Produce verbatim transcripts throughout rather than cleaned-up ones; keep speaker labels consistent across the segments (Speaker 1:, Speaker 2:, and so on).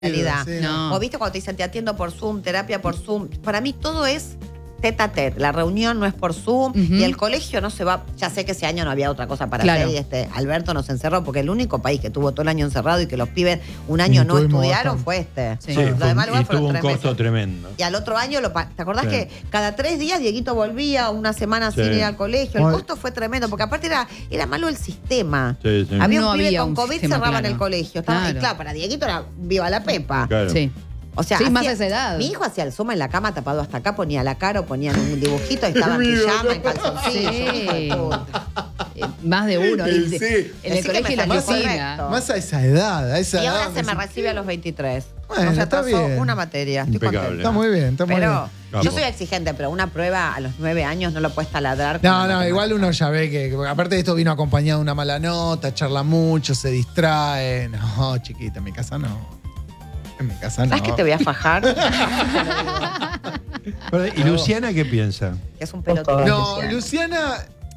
Speaker 1: realidad.
Speaker 2: Sí,
Speaker 1: no. O viste cuando te dicen te atiendo por Zoom, terapia por Zoom. Para mí todo es tete a tete. La reunión no es por Zoom. Uh-huh. Y el colegio no se va. Ya sé que ese año no había otra cosa para claro. hacer. Y este Alberto nos encerró porque el único país que tuvo todo el año encerrado y que los pibes un año y no estudiaron fue este.
Speaker 3: Sí, sí,
Speaker 1: lo demás
Speaker 3: y tuvo un costo
Speaker 1: meses.
Speaker 3: tremendo.
Speaker 1: Y al otro año, lo, ¿te acordás sí. que cada tres días Dieguito volvía una semana
Speaker 3: sí.
Speaker 1: sin ir al colegio? El Ay. costo fue tremendo porque aparte era, era malo el sistema.
Speaker 3: Sí, sí.
Speaker 1: Había
Speaker 2: no
Speaker 1: un pibe
Speaker 2: había
Speaker 1: con
Speaker 2: un
Speaker 1: COVID,
Speaker 2: sistema,
Speaker 1: cerraban
Speaker 2: claro.
Speaker 1: el colegio. Estaba,
Speaker 2: claro.
Speaker 1: Y claro, para Dieguito era viva la pepa.
Speaker 3: Claro.
Speaker 2: Sí.
Speaker 1: O sea,
Speaker 2: sí,
Speaker 1: hacía,
Speaker 2: más a esa edad.
Speaker 1: Mi hijo hacía el Zoom en la cama tapado hasta acá, ponía la cara o ponían un dibujito y estaba en pijama, en calzoncillos.
Speaker 2: Sí. Más de uno.
Speaker 4: Sí,
Speaker 2: el,
Speaker 4: sí.
Speaker 2: En el colegio y la cocina.
Speaker 4: Más a esa edad, a esa
Speaker 1: y
Speaker 4: edad.
Speaker 1: ahora se me recibe a los veintitrés.
Speaker 4: Bueno,
Speaker 1: o sea,
Speaker 4: está
Speaker 1: atrasó
Speaker 4: bien.
Speaker 1: una materia. Estoy
Speaker 3: Impecable.
Speaker 1: contenta.
Speaker 4: Está muy bien, está muy
Speaker 1: Pero
Speaker 4: bien.
Speaker 1: yo soy exigente, pero una prueba a los nueve años no lo puedes taladrar.
Speaker 4: No, no, igual uno ya ve que, aparte de esto, vino acompañado de una mala nota, charla mucho, se distrae. No, chiquita, en mi casa no. En mi casa no.
Speaker 1: ¿Sabes que te voy a fajar?
Speaker 3: ¿Y Luciana qué piensa?
Speaker 1: Que es un pelotudo.
Speaker 4: No, Luciana,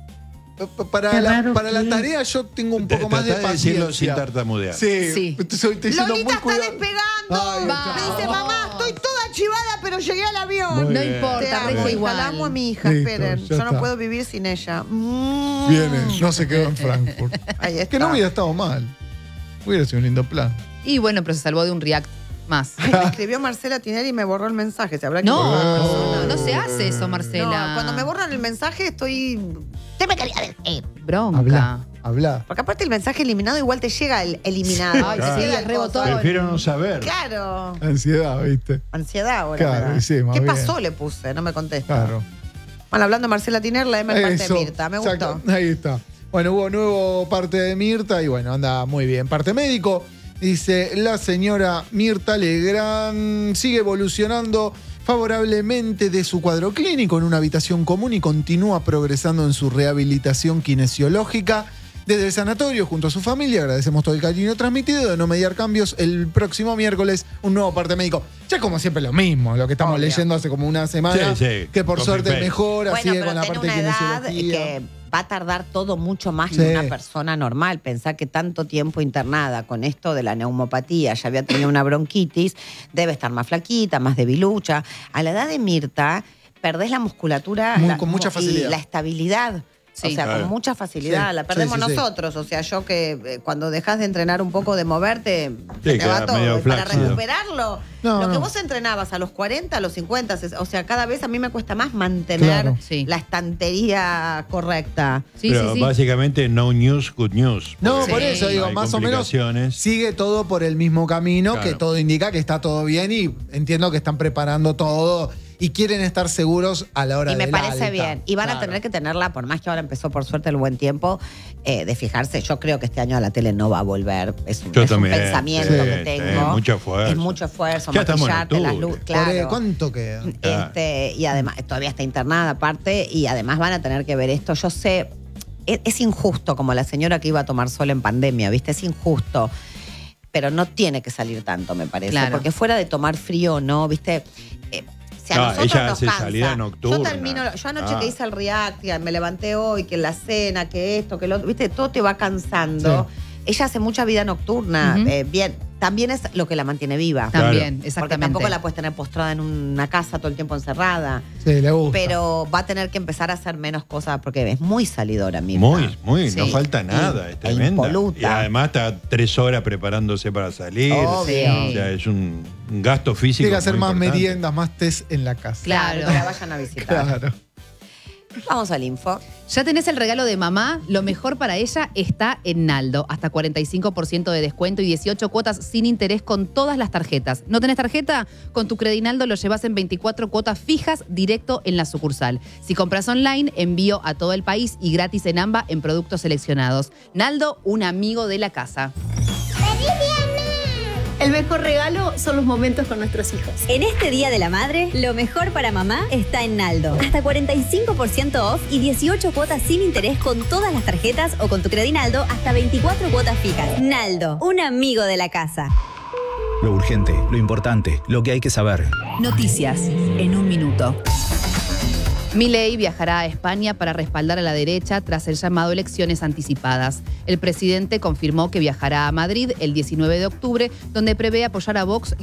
Speaker 4: para la, para la tarea yo tengo un poco más de
Speaker 3: Tratá de decirlo sin
Speaker 4: paciencia.
Speaker 3: tartamudear.
Speaker 4: Sí,
Speaker 2: Sí.
Speaker 4: estoy, estoy siendo
Speaker 1: Lolita
Speaker 4: muy
Speaker 1: está
Speaker 4: cuidado.
Speaker 1: despegando.
Speaker 4: Ay,
Speaker 1: Me dice, mamá, estoy toda chivada, pero llegué al avión.
Speaker 3: Muy
Speaker 2: No
Speaker 3: bien.
Speaker 2: importa,
Speaker 1: Te amo,
Speaker 2: dejo
Speaker 1: hija,
Speaker 2: igual.
Speaker 1: la amo a mi hija,
Speaker 4: Listo,
Speaker 1: esperen.
Speaker 4: ya
Speaker 1: Yo
Speaker 4: está.
Speaker 1: no puedo vivir sin ella. Mm.
Speaker 4: Viene, no se quedó en Frankfurt.
Speaker 1: Ahí está.
Speaker 4: Que no hubiera estado mal. Hubiera sido un lindo plan.
Speaker 2: Y bueno, pero se salvó de un react más.
Speaker 1: Ay, me escribió Marcela Tinelli y me borró el mensaje. ¿Se habrá
Speaker 2: No,
Speaker 1: equivocado?
Speaker 2: no se hace eso, Marcela.
Speaker 1: No, cuando me borran el mensaje estoy... ¿Qué me quería decir?
Speaker 2: Bronca.
Speaker 4: Habla, habla.
Speaker 1: Porque aparte el mensaje eliminado igual te llega el eliminado.
Speaker 2: Ay,
Speaker 1: te
Speaker 2: sí,
Speaker 1: llega
Speaker 2: el
Speaker 1: el
Speaker 2: rebotón.
Speaker 1: coso.
Speaker 3: Prefiero no saber.
Speaker 1: Claro.
Speaker 4: Ansiedad, ¿viste?
Speaker 1: Ansiedad ahora.
Speaker 4: Claro,
Speaker 1: me da.
Speaker 4: sí, más
Speaker 1: ¿Qué
Speaker 4: bien.
Speaker 1: pasó? Le puse, no me contesta.
Speaker 4: Claro.
Speaker 1: Bueno, hablando de Marcela Tinelli, la M en parte
Speaker 4: Eso,
Speaker 1: de Mirta. Me gustó.
Speaker 4: exacto, ahí está. Bueno, hubo nuevo parte de Mirta y bueno, anda muy bien. Parte médico, dice la señora Mirta Legrand, sigue evolucionando favorablemente de su cuadro clínico en una habitación común y continúa progresando en su rehabilitación kinesiológica. Desde el sanatorio, junto a su familia, agradecemos todo el cariño transmitido de no mediar cambios. El próximo miércoles, un nuevo parte médico. Ya como siempre lo mismo, lo que estamos
Speaker 1: Obvio.
Speaker 4: leyendo hace como una semana,
Speaker 3: Sí, sí,
Speaker 4: que por
Speaker 3: copy
Speaker 4: suerte
Speaker 3: paste.
Speaker 4: mejora,
Speaker 1: Bueno,
Speaker 4: sigue
Speaker 1: pero
Speaker 4: con la
Speaker 1: tiene
Speaker 4: parte de
Speaker 1: una edad
Speaker 4: kinesiología.
Speaker 1: que va a tardar todo mucho más
Speaker 4: Sí.
Speaker 1: que una persona normal. Pensá que tanto tiempo internada con esto de la neumopatía, ya había tenido una bronquitis, debe estar más flaquita, más debilucha. A la edad de Mirta, perdés la musculatura
Speaker 4: Muy-
Speaker 1: la-
Speaker 4: con mucha
Speaker 1: y
Speaker 4: facilidad.
Speaker 1: la estabilidad.
Speaker 2: Sí.
Speaker 1: O sea,
Speaker 3: Claro.
Speaker 1: con mucha facilidad.
Speaker 4: Sí,
Speaker 1: La perdemos
Speaker 4: sí, sí, sí.
Speaker 1: nosotros. O sea, yo que eh, cuando dejas de entrenar un poco, de moverte, se te
Speaker 3: queda
Speaker 1: va todo.
Speaker 3: medio
Speaker 1: Y para
Speaker 3: flácido.
Speaker 1: recuperarlo,
Speaker 4: No,
Speaker 1: lo que
Speaker 4: no.
Speaker 1: vos entrenabas a los cuarenta, a los cincuenta, o sea, cada vez a mí me cuesta más mantener
Speaker 4: Claro.
Speaker 2: Sí.
Speaker 1: la estantería correcta.
Speaker 2: Sí,
Speaker 3: Pero
Speaker 2: sí, sí.
Speaker 3: básicamente no news, good news.
Speaker 4: No,
Speaker 3: Porque
Speaker 4: por
Speaker 2: Sí.
Speaker 4: eso digo,
Speaker 3: hay
Speaker 4: más o menos
Speaker 3: complicaciones.
Speaker 4: sigue todo por el mismo camino,
Speaker 3: Claro.
Speaker 4: que todo indica que está todo bien y entiendo que están preparando todo y quieren estar seguros a la hora
Speaker 1: Y me
Speaker 4: del
Speaker 1: parece
Speaker 4: alta.
Speaker 1: bien. Y van
Speaker 4: Claro.
Speaker 1: a tener que tenerla, por más que ahora empezó por suerte el buen tiempo, eh, de fijarse. Yo creo que este año a la tele no va a volver. Es un,
Speaker 3: Yo
Speaker 1: es un
Speaker 3: también,
Speaker 1: pensamiento
Speaker 3: sí,
Speaker 1: que
Speaker 3: sí,
Speaker 1: tengo.
Speaker 3: mucho esfuerzo.
Speaker 1: Es mucho esfuerzo,
Speaker 3: Ya estamos en
Speaker 1: maquillarte las
Speaker 3: octubre.
Speaker 1: luces.
Speaker 4: Por ahí,
Speaker 1: Claro.
Speaker 4: ¿cuánto queda?
Speaker 1: Este, y además, todavía está internada aparte, y además van a tener que ver esto. Yo sé, es, es injusto, como la señora que iba a tomar sol en pandemia, ¿viste? Es injusto. Pero no tiene que salir tanto, me parece.
Speaker 2: Claro.
Speaker 1: Porque fuera de tomar frío, ¿no? ¿Viste? Eh, si a
Speaker 3: No,
Speaker 1: nosotros
Speaker 3: ella
Speaker 1: nos
Speaker 3: hace
Speaker 1: cansa.
Speaker 3: salida nocturna.
Speaker 1: Yo termino, yo anoche
Speaker 3: Ah.
Speaker 1: que hice el react, ya me levanté hoy, que la cena, que esto, que lo otro, ¿viste? Todo te va cansando. Ella hace mucha vida nocturna,
Speaker 2: Ujú.
Speaker 1: eh, bien. También es lo que la mantiene viva.
Speaker 2: También,
Speaker 1: Porque
Speaker 2: exactamente.
Speaker 1: tampoco la puedes tener postrada en una casa todo el tiempo encerrada.
Speaker 4: Sí, le gusta.
Speaker 1: Pero va a tener que empezar a hacer menos cosas porque es muy salidora, Mirta.
Speaker 3: Muy, muy, no
Speaker 2: Sí.
Speaker 3: falta nada,
Speaker 1: Y-
Speaker 3: es
Speaker 1: e
Speaker 3: tremenda.
Speaker 1: impoluta.
Speaker 3: Y además está tres horas preparándose para salir.
Speaker 1: Obvio.
Speaker 3: O sea, es un, un gasto físico.
Speaker 4: Tiene que hacer
Speaker 3: muy
Speaker 4: más
Speaker 3: importante.
Speaker 4: meriendas, más test en la casa.
Speaker 1: Claro,
Speaker 2: Claro.
Speaker 1: que la vayan a visitar.
Speaker 4: Claro.
Speaker 1: Vamos al info.
Speaker 2: Ya tenés el regalo de mamá, lo mejor para ella está en Naldo. Hasta cuarenta y cinco por ciento de descuento y dieciocho cuotas sin interés con todas las tarjetas. ¿No tenés tarjeta? Con tu Credinaldo lo llevas en veinticuatro cuotas fijas directo en la sucursal. Si compras online, envío a todo el país y gratis en AMBA en productos seleccionados. Naldo, un amigo de la casa.
Speaker 5: El mejor regalo son los momentos con nuestros hijos.
Speaker 6: En este Día de la Madre, lo mejor para mamá está en Naldo. Hasta cuarenta y cinco por ciento off y dieciocho cuotas sin interés con todas las tarjetas o con tu Credinaldo hasta veinticuatro cuotas fijas. Naldo, un amigo de la casa.
Speaker 7: Lo urgente, lo importante, lo que hay que saber.
Speaker 2: Noticias en un minuto. Milei viajará a España para respaldar a la derecha tras el llamado a elecciones anticipadas. El presidente confirmó que viajará a Madrid el diecinueve de octubre, donde prevé apoyar a Vox